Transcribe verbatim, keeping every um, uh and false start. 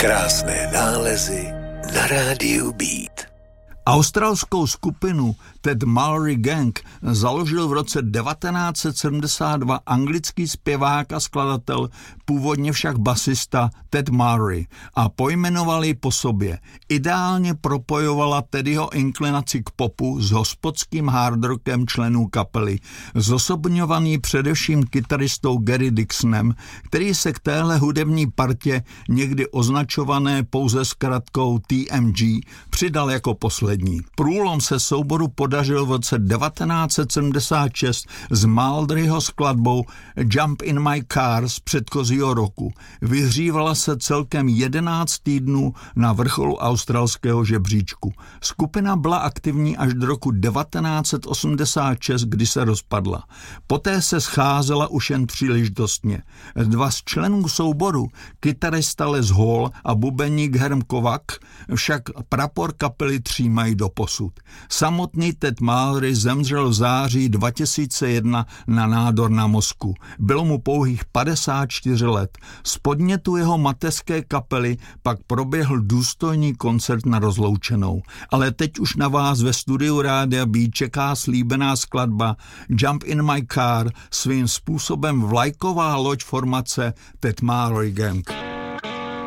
Krásné nálezy na rádiu Beat. Australskou skupinu Ted Mallory Gang založil v roce devatenáct set sedmdesát dva anglický zpěvák a skladatel, původně však basista Ted Mallory, a pojmenoval ji po sobě. Ideálně propojovala Teddyho inklinaci k popu s hospodským hard rockem členů kapely, zosobňovaný především kytaristou Gary Dixonem, který se k téhle hudební partě, někdy označované pouze zkratkou T M G, přidal jako poslední. Průlom se souboru podařil v roce devatenáct set sedmdesát šest s Mulderryho skladbou Jump in My Car z předchozího roku. Vyhřívala se celkem jedenáct týdnů na vrcholu australského žebříčku. Skupina byla aktivní až do roku devatenáct set osmdesát šest, kdy se rozpadla. Poté se scházela už jen příležitostně. Dva z členů souboru, kytarista Les Hall a bubeník Herm Kovac, však prapor kapely třímají doposud. Samotný Ted Mallory zemřel v září dva tisíce jedna na nádor na mozku. Bylo mu pouhých padesát čtyři let. Z podnětu jeho mateřské kapely pak proběhl důstojný koncert na rozloučenou. Ale teď už na vás ve studiu Rádia Beat čeká slíbená skladba Jump in My Car, svým způsobem vlajková loď formace Ted Mallory Gang.